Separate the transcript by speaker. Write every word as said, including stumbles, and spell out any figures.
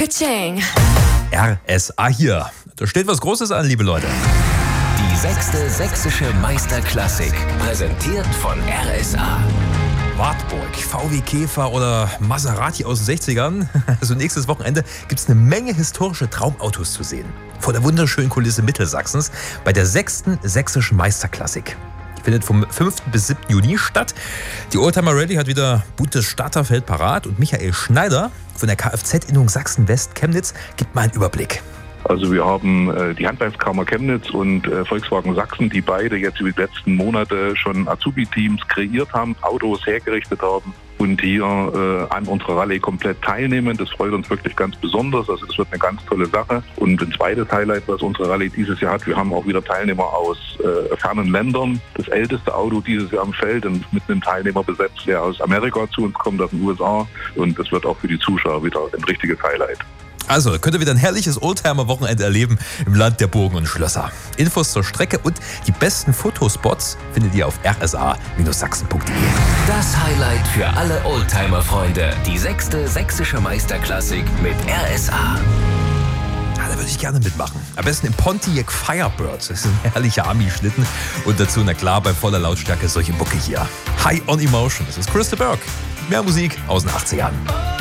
Speaker 1: Ka-ching.
Speaker 2: R S A hier. Da steht was Großes an, liebe Leute.
Speaker 3: Die sechste sächsische Meisterklassik, präsentiert von R S A.
Speaker 2: Wartburg, V W Käfer oder Maserati aus den sechzigern. Also nächstes Wochenende gibt es eine Menge historische Traumautos zu sehen. Vor der wunderschönen Kulisse Mittelsachsens bei der sechsten sächsischen Meisterklassik. Die findet vom fünften bis siebten Juni statt. Die Oldtimer Rallye hat wieder buntes Starterfeld parat und Michael Schneider von der Kfz-Innung Sachsen-West-Chemnitz gibt mal einen Überblick.
Speaker 4: Also wir haben äh, die Handwerkskammer Chemnitz und äh, Volkswagen Sachsen, die beide jetzt über die letzten Monate schon Azubi-Teams kreiert haben, Autos hergerichtet haben und hier äh, an unserer Rallye komplett teilnehmen. Das freut uns wirklich ganz besonders. Also das wird eine ganz tolle Sache. Und ein zweites Highlight, was unsere Rallye dieses Jahr hat, wir haben auch wieder Teilnehmer aus äh, fernen Ländern. Das älteste Auto dieses Jahr am Feld und mit einem Teilnehmer besetzt, der aus Amerika zu uns kommt, aus den U S A. Und das wird auch für die Zuschauer wieder ein richtiges Highlight.
Speaker 2: Also, könnt ihr wieder ein herrliches Oldtimer-Wochenende erleben im Land der Burgen und Schlösser. Infos zur Strecke und die besten Fotospots findet ihr auf r s a Bindestrich sachsen punkt de.
Speaker 3: Das Highlight für alle Oldtimer-Freunde. Die sechste sächsische Meisterklassik mit R S A.
Speaker 2: Ja, da würde ich gerne mitmachen. Am besten im Pontiac Firebird. Das ist ein herrlicher Army-Schlitten. Und dazu, na klar, bei voller Lautstärke solche Mucke hier. High on Emotion. Das ist Crystal Burke. Mehr Musik aus den achtzigern.